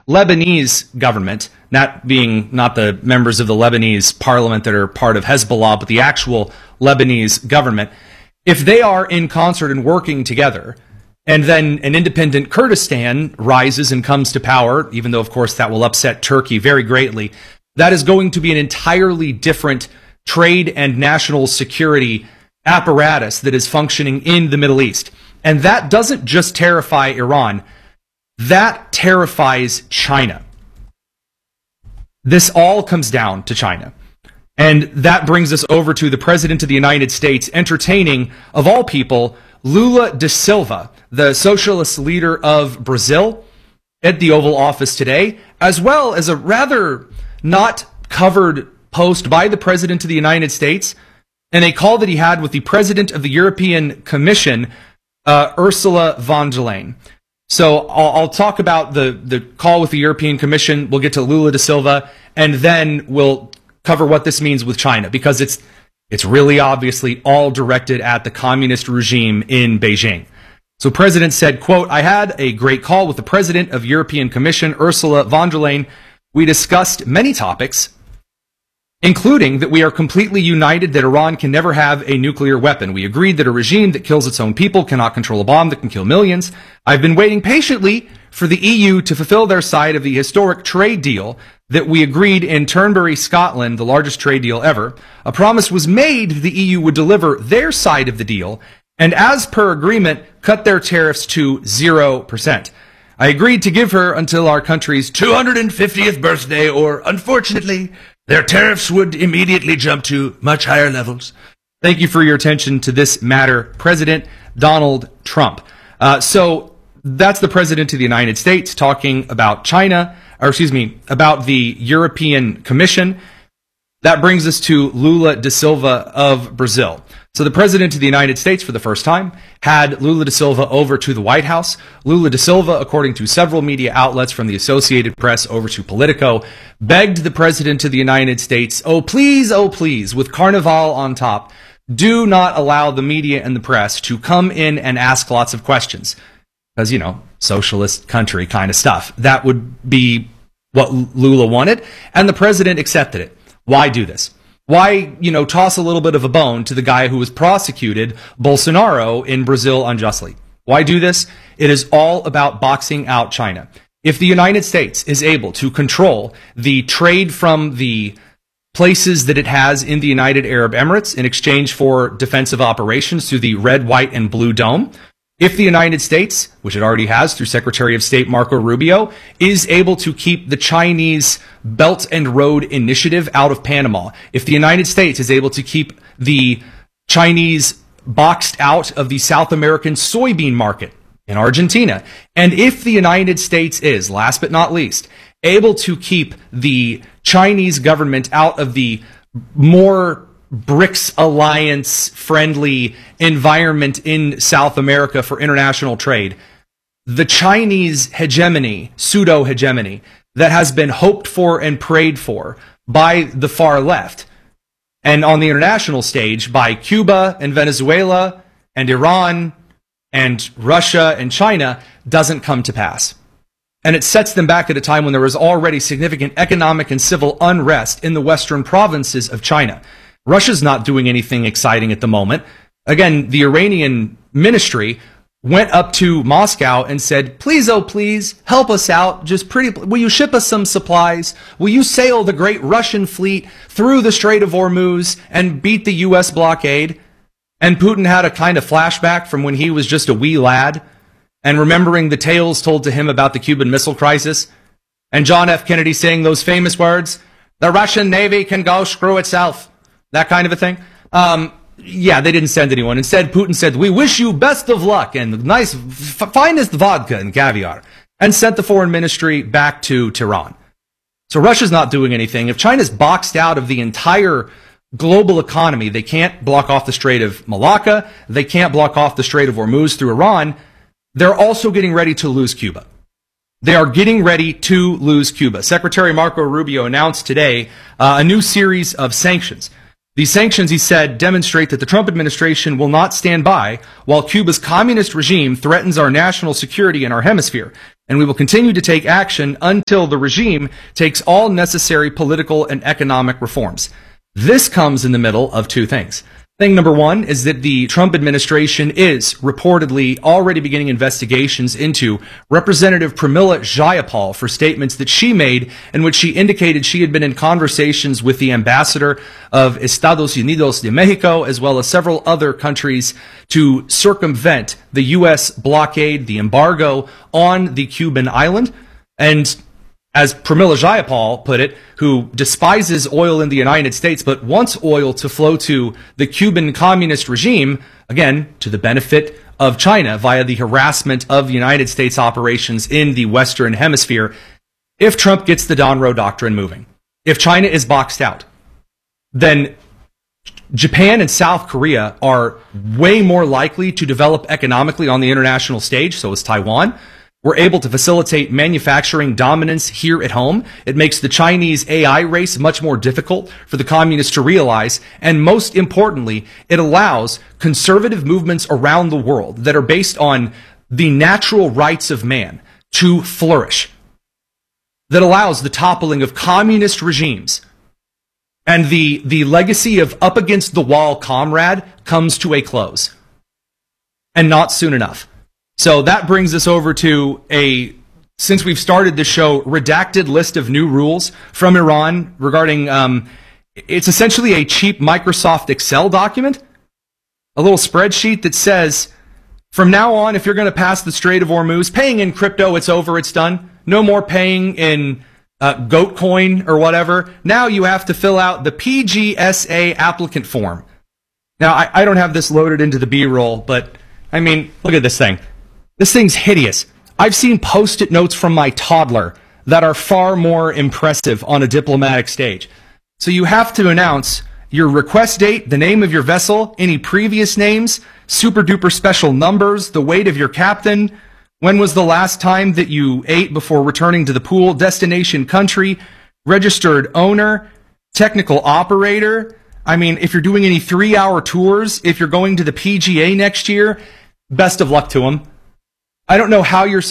Lebanese government, that being not the members of the Lebanese parliament that are part of Hezbollah, but the actual Lebanese government, if they are in concert and working together, and then an independent Kurdistan rises and comes to power, even though, of course, that will upset Turkey very greatly, that is going to be an entirely different trade and national security apparatus that is functioning in the Middle East. And that doesn't just terrify Iran, that terrifies China. This all comes down to China. And that brings us over to the President of the United States entertaining, of all people, Lula da Silva, the socialist leader of Brazil, at the Oval Office today, as well as a rather not covered post by the President of the United States and a call that he had with the President of the European Commission, Ursula von der Leyen. So I'll talk about the call with the European Commission. We'll get to Lula da Silva, and then we'll cover what this means with China, because it's really obviously all directed at the communist regime in Beijing. So President said, quote, "I had a great call with the President of European Commission, Ursula von der Leyen. We discussed many topics, including that we are completely united that Iran can never have a nuclear weapon. We agreed that a regime that kills its own people cannot control a bomb that can kill millions. I've been waiting patiently for the EU to fulfill their side of the historic trade deal that we agreed in Turnberry, Scotland, the largest trade deal ever. A promise was made the EU would deliver their side of the deal, and as per agreement, cut their tariffs to 0%. I agreed to give her until our country's 250th birthday, or, unfortunately, their tariffs would immediately jump to much higher levels." Thank you for your attention to this matter, President Donald Trump. So that's the President of the United States talking about China, or excuse me, about the European Commission. That brings us to Lula da Silva of Brazil. So the President of the United States, for the first time, had Lula da Silva over to the White House. Lula da Silva, according to several media outlets from the Associated Press over to Politico, begged the President of the United States, oh please, with Carnival on top, do not allow the media and the press to come in and ask lots of questions. Because, you know, socialist country kind of stuff. That would be what Lula wanted, and the President accepted it. Why do this? Why, toss a little bit of a bone to the guy who was prosecuted, Bolsonaro, in Brazil unjustly? Why do this? It is all about boxing out China. If the United States is able to control the trade from the places that it has in the United Arab Emirates in exchange for defensive operations through the red, white, and blue dome, if the United States, which it already has through Secretary of State Marco Rubio, is able to keep the Chinese Belt and Road Initiative out of Panama, if the United States is able to keep the Chinese boxed out of the South American soybean market in Argentina, and if the United States is, last but not least, able to keep the Chinese government out of the more BRICS alliance friendly environment in South America for international trade, the Chinese hegemony, pseudo hegemony, that has been hoped for and prayed for by the far left, and on the international stage by Cuba and Venezuela and Iran and Russia and China, doesn't come to pass. And it sets them back at a time when there was already significant economic and civil unrest in the western provinces of China. Russia's not doing anything exciting at the moment. Again, the Iranian ministry went up to Moscow and said, please, oh please, help us out. Will you ship us some supplies? Will you sail the great Russian fleet through the Strait of Hormuz and beat the U.S. blockade? And Putin had a kind of flashback from when he was just a wee lad, and remembering the tales told to him about the Cuban Missile Crisis, and John F. Kennedy saying those famous words, "The Russian Navy can go screw itself." That kind of a thing. Yeah, they didn't send anyone. Instead, Putin said, "We wish you best of luck and nice, finest vodka and caviar," and sent the foreign ministry back to Tehran. So Russia's not doing anything. If China's boxed out of the entire global economy, they can't block off the Strait of Malacca, they can't block off the Strait of Hormuz through Iran, they're also getting ready to lose Cuba. They are getting ready to lose Cuba. Secretary Marco Rubio announced today a new series of sanctions. These sanctions, he said, demonstrate that the Trump administration will not stand by while Cuba's communist regime threatens our national security in our hemisphere, and we will continue to take action until the regime takes all necessary political and economic reforms. This comes in the middle of two things. Thing number one is that the Trump administration is reportedly already beginning investigations into Representative Pramila Jayapal for statements that she made in which she indicated she had been in conversations with the ambassador of Estados Unidos de Mexico, as well as several other countries, to circumvent the U.S. blockade, the embargo on the Cuban island. And as Pramila Jayapal put it, who despises oil in the United States but wants oil to flow to the Cuban communist regime, again, to the benefit of China via the harassment of United States operations in the Western Hemisphere, if Trump gets the Donroe Doctrine moving, if China is boxed out, then Japan and South Korea are way more likely to develop economically on the international stage, so is Taiwan. We're able to facilitate manufacturing dominance here at home. It makes the Chinese AI race much more difficult for the communists to realize. And most importantly, it allows conservative movements around the world that are based on the natural rights of man to flourish. That allows the toppling of communist regimes. And the legacy of up against the wall comrade comes to a close. And not soon enough. So that brings us over to since we've started the show, redacted list of new rules from Iran regarding, it's essentially a cheap Microsoft Excel document, a little spreadsheet that says, from now on, if you're going to pass the Strait of Hormuz, paying in crypto, it's over, it's done. No more paying in goat coin or whatever. Now you have to fill out the PGSA applicant form. Now, I don't have this loaded into the B-roll, but, I mean, look at this thing. This thing's hideous. I've seen Post-it notes from my toddler that are far more impressive on a diplomatic stage. So you have to announce your request date, the name of your vessel, any previous names, super duper special numbers, the weight of your captain, when was the last time that you ate before returning to the pool, destination country, registered owner, technical operator. I mean, if you're doing any 3-hour tours, if you're going to the PGA next year, best of luck to them. I don't know how you're...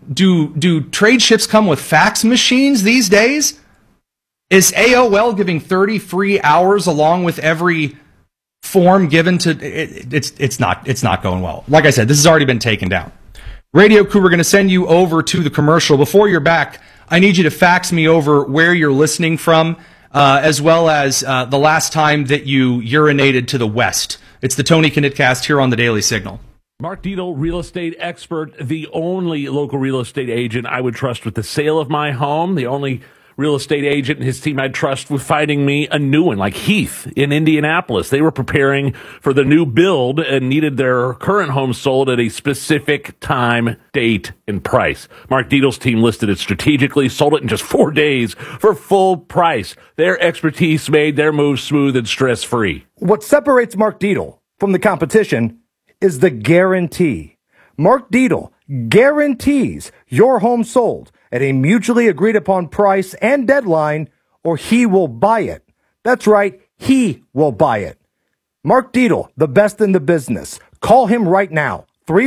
Do trade ships come with fax machines these days? Is AOL giving 30 free hours along with every form given to... It's not going well. Like I said, this has already been taken down. Radio Crew, we're going to send you over to the commercial. Before you're back, I need you to fax me over where you're listening from, as well as the last time that you urinated to the west. It's the Tony Knitcast here on the Daily Signal. Mark Dietel, real estate expert, the only local real estate agent I would trust with the sale of my home, the only real estate agent and his team I'd trust with finding me a new one, like Heath in Indianapolis. They were preparing for the new build and needed their current home sold at a specific time, date, and price. Mark Dietel's team listed it strategically, sold it in just 4 days for full price. Their expertise made their moves smooth and stress-free. What separates Mark Dietel from the competition is the guarantee. Mark Dietel guarantees your home sold at a mutually agreed upon price and deadline, or he will buy it. That's right, he will buy it. Mark Dietel, the best in the business. Call him right now,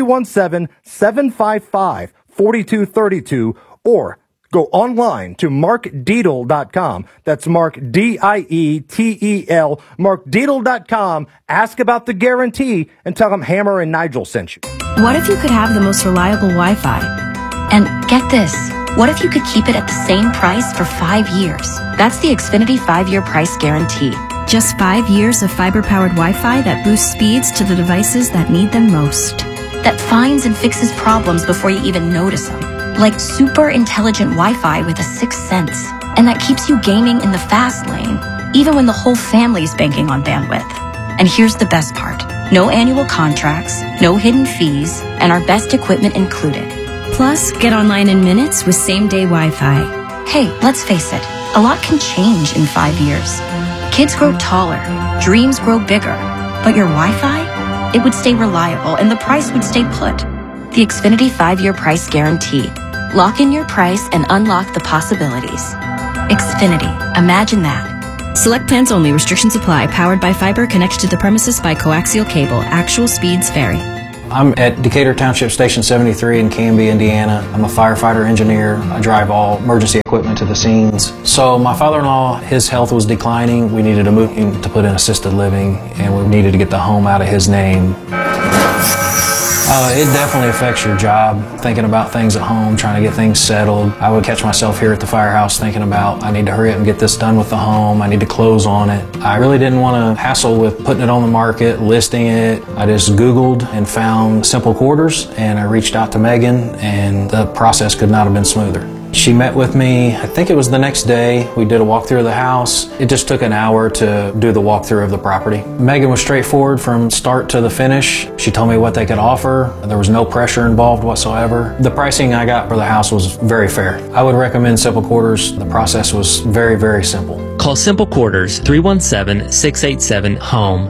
317-755-4232, or go online to markdietel.com. That's Mark, D-I-E-T-E-L, markdietel.com. Ask about the guarantee and tell him Hammer and Nigel sent you. What if you could have the most reliable Wi-Fi? And get this, what if you could keep it at the same price for 5 years? That's the Xfinity 5-year price guarantee. Just 5 years of fiber-powered Wi-Fi that boosts speeds to the devices that need them most. That finds and fixes problems before you even notice them. Like super intelligent Wi-Fi with a sixth sense. And that keeps you gaming in the fast lane, even when the whole family's banking on bandwidth. And here's the best part. No annual contracts, no hidden fees, and our best equipment included. Plus, get online in minutes with same-day Wi-Fi. Hey, let's face it, a lot can change in 5 years. Kids grow taller, dreams grow bigger, but your Wi-Fi? It would stay reliable and the price would stay put. The Xfinity 5-year price guarantee. Lock in your price and unlock the possibilities. Xfinity, imagine that. Select plans only. Restrictions apply. Powered by fiber. Connected to the premises by coaxial cable. Actual speeds vary. I'm at Decatur Township Station 73 in Canby, Indiana. I'm a firefighter engineer. I drive all emergency equipment to the scenes. So my father-in-law, his health was declining. We needed to move him to put in assisted living, and we needed to get the home out of his name. It definitely affects your job, thinking about things at home, trying to get things settled. I would catch myself here at the firehouse thinking about, I need to hurry up and get this done with the home. I need to close on it. I really didn't want to hassle with putting it on the market, listing it. I just Googled and found Simple Quarters, and I reached out to Megan, and the process could not have been smoother. She met with me, I think it was the next day. We did a walkthrough of the house. It just took an hour to do the walkthrough of the property. Megan was straightforward from start to the finish. She told me what they could offer. There was no pressure involved whatsoever. The pricing I got for the house was very fair. I would recommend Simple Quarters. The process was very, very simple. Call Simple Quarters 317-687-HOME,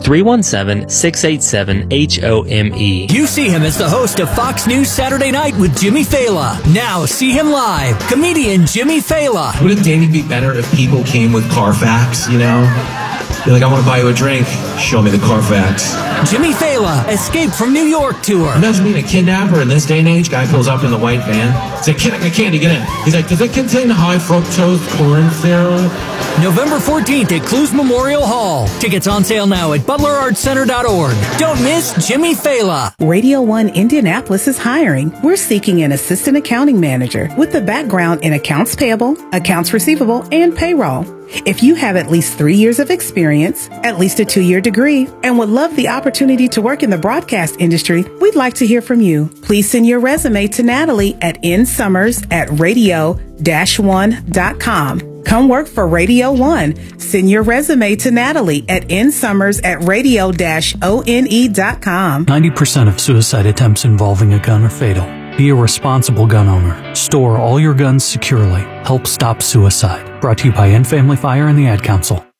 317-687-HOME. You see him as the host of Fox News Saturday Night with Jimmy Fallon. Now see him live. Comedian Jimmy Fallon. Wouldn't dating be better if people came with Carfax, you know? Be like, I want to buy you a drink. Show me the Carfax. Jimmy Fallon, Escape from New York tour. Imagine being a kidnapper in this day and age. Guy pulls up in the white van. He's like, candy, get in. He's like, does it contain high fructose corn syrup? November 14th at Clues Memorial Hall. Tickets on sale now at butlerartscenter.org. Don't miss Jimmy Fallon. Radio 1 Indianapolis is hiring. We're seeking an assistant accounting manager with a background in accounts payable, accounts receivable, and payroll. If you have at least 3 years of experience, at least a 2-year degree, and would love the opportunity to work in the broadcast industry, we'd like to hear from you. Please send your resume to Natalie at nsummers@radio-1.com. Come work for Radio 1. Send your resume to Natalie at nsummers@radio-one.com. 90% of suicide attempts involving a gun are fatal. Be a responsible gun owner. Store all your guns securely. Help stop suicide. Brought to you by End Family Fire and the Ad Council.